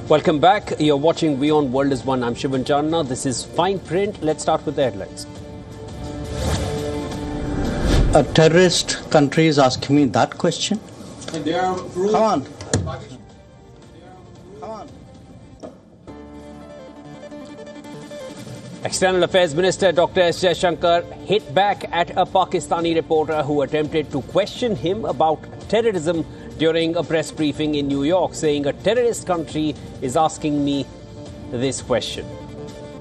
Welcome back. You're watching WION World is One. I'm Shivan Chandna. This is Fine Print. Let's start with the headlines. A terrorist country is asking me that question? Come on. External Affairs Minister Dr. S. Jaishankar hit back at a Pakistani reporter who attempted to question him about terrorism during a press briefing in New York, saying a terrorist country is asking me this question.